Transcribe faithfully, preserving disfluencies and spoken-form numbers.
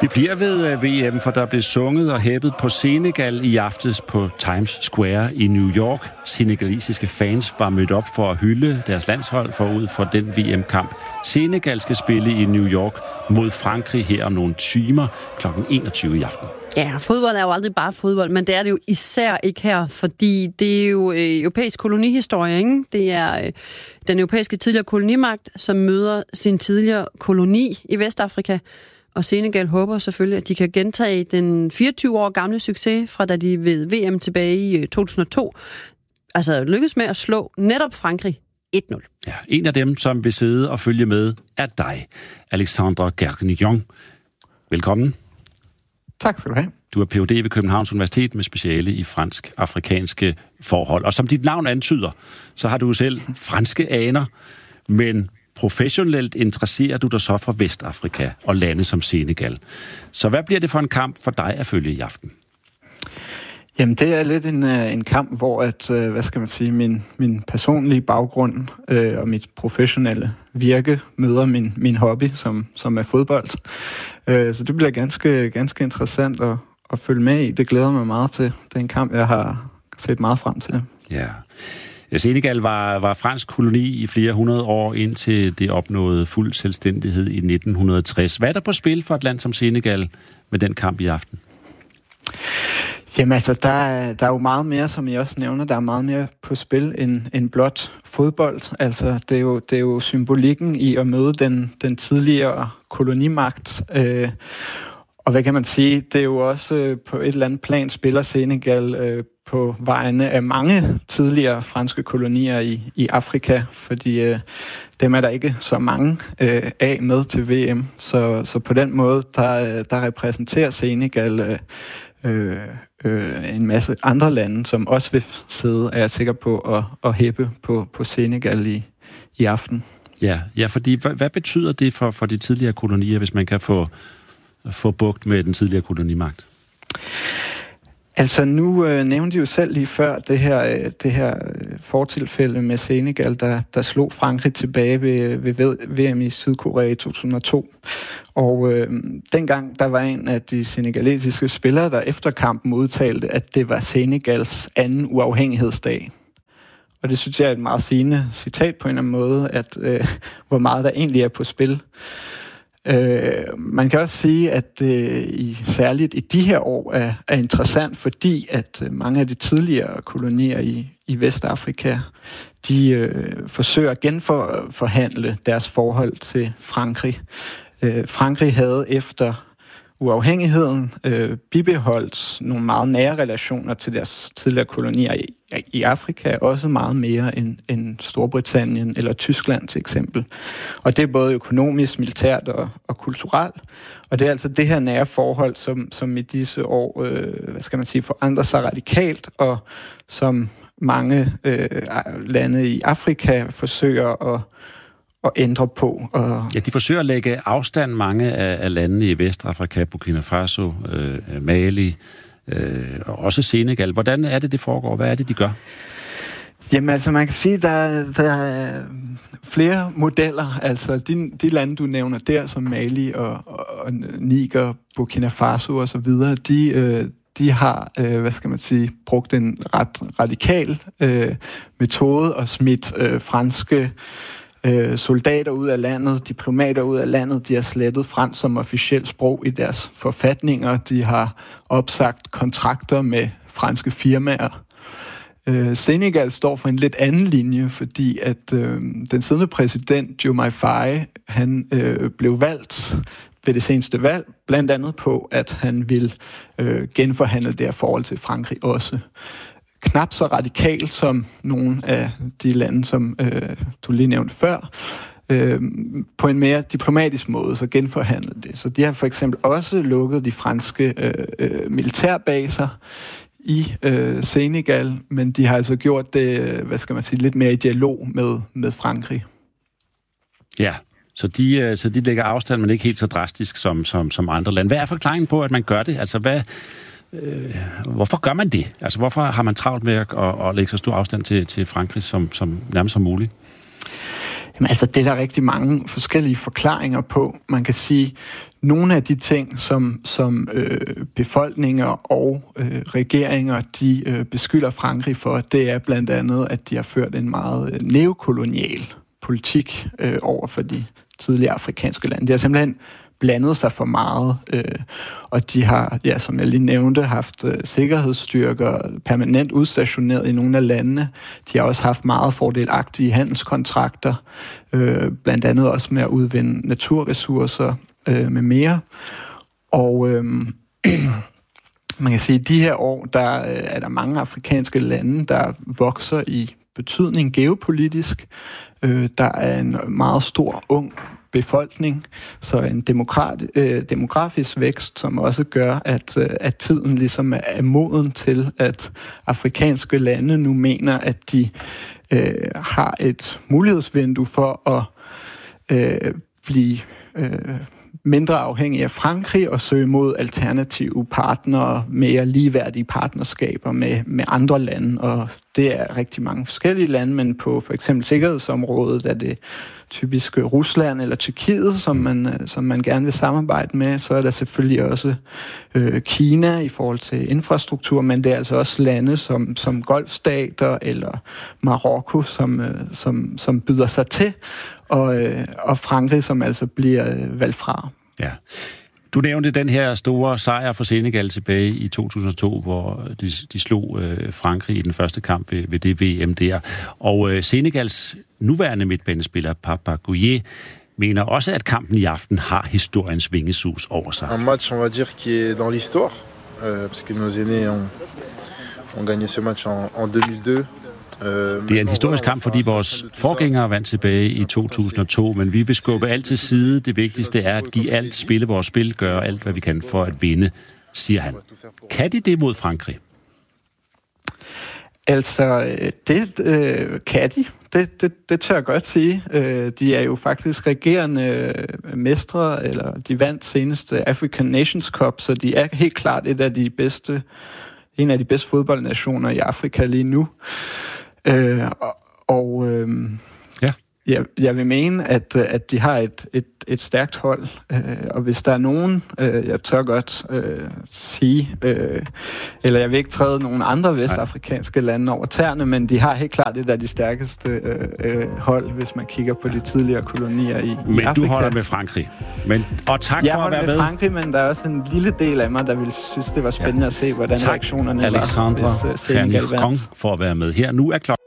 Vi bliver ved V M, for der blev sunget og hæppet på Senegal i aftes på Times Square i New York. Senegalesiske fans var mødt op for at hylde deres landshold forud for den V M-kamp. Senegal skal spille i New York mod Frankrig her om nogle timer klokken enogtyve i aften. Ja, fodbold er jo aldrig bare fodbold, men det er det jo især ikke her, fordi det er jo øh, europæisk kolonihistorie, ikke? Det er øh, den europæiske tidligere kolonimagt, som møder sin tidligere koloni i Vestafrika. Og Senegal håber selvfølgelig, at de kan gentage den fireogtyve år gamle succes fra da de ved V M tilbage i to tusind og to. Altså lykkedes med at slå netop Frankrig et nul. Ja, en af dem, som vil sidde og følge med, er dig, Alexandre Guerguignon. Velkommen. Tak skal du have. Du er P H D ved Københavns Universitet med speciale i fransk-afrikanske forhold. Og som dit navn antyder, så har du selv franske aner, men professionelt interesserer du dig så for Vestafrika og lande som Senegal. Så hvad bliver det for en kamp for dig at følge i aften? Jamen, det er lidt en, en kamp, hvor at, hvad skal man sige, min, min personlige baggrund øh, og mit professionelle virke møder min, min hobby, som, som er fodbold. Øh, så det bliver ganske, ganske interessant at, at følge med i. Det glæder mig meget til. Det er en kamp, jeg har set meget frem til. Ja. Senegal var, var fransk koloni i flere hundrede år, indtil det opnåede fuld selvstændighed i nitten tres. Hvad er der på spil for et land som Senegal med den kamp i aften? Jamen altså, der er, der er jo meget mere, som I også nævner, der er meget mere på spil end, end blot fodbold. Altså, det er, jo, det er jo symbolikken i at møde den, den tidligere kolonimagt. Øh, og hvad kan man sige? Det er jo også øh, på et eller andet plan spiller Senegal øh, på vegne af mange tidligere franske kolonier i, i Afrika, fordi øh, dem er der ikke så mange øh, af med til V M. Så, så på den måde, der, der repræsenterer Senegal øh, øh, øh, en masse andre lande, som også vil sidde, er jeg sikker på, at, at hæppe på, på Senegal i, i aften. Ja, ja, fordi hvad, hvad betyder det for, for de tidligere kolonier, hvis man kan få, få bugt med den tidligere kolonimagt? Altså nu øh, nævnte de jo selv lige før det her, øh, det her øh, fortilfælde med Senegal, der, der slog Frankrig tilbage ved, ved V M i Sydkorea i to tusind og to. Og øh, dengang der var en af de senegalesiske spillere, der efter kampen udtalte, at det var Senegals anden uafhængighedsdag. Og det synes jeg er et meget sigende citat på en eller anden måde, at øh, hvor meget der egentlig er på spil. Øh, man kan også sige, at øh, i, særligt i de her år er, er interessant, fordi at øh, mange af de tidligere kolonier i, i Vestafrika, de øh, forsøger at genforhandle deres forhold til Frankrig. Øh, Frankrig havde efter uafhængigheden øh, bibeholdt nogle meget nære relationer til deres tidligere kolonier i, i Afrika, også meget mere end, end Storbritannien eller Tyskland til eksempel. Og det er både økonomisk, militært og, og kulturelt. Og det er altså det her nære forhold, som, som i disse år, øh, hvad skal man sige, forandrer sig radikalt, og som mange øh, lande i Afrika forsøger at at ændre på. Og ja, de forsøger at lægge afstand mange af, af landene i Vestafrika, Burkina Faso, øh, Mali, øh, og også Senegal. Hvordan er det, det foregår? Hvad er det, de gør? Jamen altså, man kan sige, der, der er flere modeller. Altså, de, de lande, du nævner der, som Mali og, og, og Niger, Burkina Faso og så videre, de, øh, de har, øh, hvad skal man sige, brugt en ret radikal øh, metode og smidt øh, franske soldater ud af landet, diplomater ud af landet. De har slettet fransk som officielt sprog i deres forfatninger. De har opsagt kontrakter med franske firmaer. Øh, Senegal står for en lidt anden linje, fordi at øh, den siddende præsident, Diomaye Faye, han øh, blev valgt ved det seneste valg, blandt andet på, at han vil øh, genforhandle det her forhold til Frankrig også. Knap så radikalt som nogle af de lande, som øh, du lige nævnte før, øh, på en mere diplomatisk måde, så genforhandlet det. Så de har for eksempel også lukket de franske øh, øh, militærbaser i øh, Senegal, men de har altså gjort det, hvad skal man sige, lidt mere i dialog med, med Frankrig. Ja, så de, så de lægger afstand, men ikke helt så drastisk som, som, som andre lande. Hvad er forklaringen på, at man gør det? Altså, hvad... Øh, hvorfor gør man det? Altså, hvorfor har man travlt med at, at, at lægge så stor afstand til, til Frankrig som, som nærmest som muligt? Jamen, altså, det er der rigtig mange forskellige forklaringer på. Man kan sige, nogle af de ting, som, som øh, befolkninger og øh, regeringer, de øh, beskylder Frankrig for, det er blandt andet, at de har ført en meget neokolonial politik øh, over for de tidligere afrikanske lande. De har simpelthen blandet sig for meget, øh, og de har, ja, som jeg lige nævnte, haft øh, sikkerhedsstyrker permanent udstationeret i nogle af landene. De har også haft meget fordelagtige handelskontrakter, øh, blandt andet også med at udvinde naturressourcer øh, med mere. Og øh, man kan sige, at de her år, der øh, er der mange afrikanske lande, der vokser i betydning geopolitisk. Øh, der er en meget stor, ung befolkning, så en demokrat, øh, demografisk vækst, som også gør, at, øh, at tiden ligesom er, er moden til, at afrikanske lande nu mener, at de øh, har et mulighedsvindue for at øh, blive øh, mindre afhængige af Frankrig og søge mod alternative partnere, mere ligeværdige partnerskaber med, med andre lande. Og det er rigtig mange forskellige lande, men på for eksempel sikkerhedsområdet er det typisk Rusland eller Tyrkiet, som man, som man gerne vil samarbejde med. Så er der selvfølgelig også øh, Kina i forhold til infrastruktur, men det er altså også lande som, som Golfstater eller Marokko, som, øh, som, som byder sig til, og, øh, og Frankrig, som altså bliver øh, valgt fra. Ja. Du nævnte den her store sejr for Senegal tilbage i to tusind og to, hvor de, de slog øh, Frankrig i den første kamp ved, ved det V M der. Og øh, Senegals nuværende midtbanespiller, Papa Gueye, mener også, at kampen i aften har historiens vingesus over sig. Un match, on va dire, qui est dans l'histoire, euh, parce que nos aînés ont, ont gagné ce match en, en to tusind og to. Det er en historisk kamp, fordi vores forgængere vandt tilbage i to tusind og to, men vi vil skubbe alt til side. Det vigtigste er at give alt, spille vores spil, gøre alt, hvad vi kan for at vinde, siger han. Kan de det mod Frankrig? Altså, det øh, kan de. Det, det, det tør jeg godt sige. Øh, de er jo faktisk regerende mestre, eller de vandt seneste African Nations Cup, så de er helt klart et af de bedste, en af de bedste fodboldnationer i Afrika lige nu. Øh, og og øh, ja. jeg, jeg vil mene, at, at de har et, et, et stærkt hold, øh, og hvis der er nogen, øh, jeg tør godt øh, sige, øh, eller jeg vil ikke træde nogen andre vestafrikanske lande over tæerne, men de har helt klart et af de stærkeste øh, øh, hold, hvis man kigger på de tidligere kolonier i, i Men Afrika. du holder med Frankrig. Men, og tak jeg for at være med. Jeg holder med Frankrig, men der er også en lille del af mig, der vil synes, det var spændende ja. at se, hvordan tak, reaktionerne Alexandra var, hvis uh, Senegal vandt. for at være med her. Nu er klokken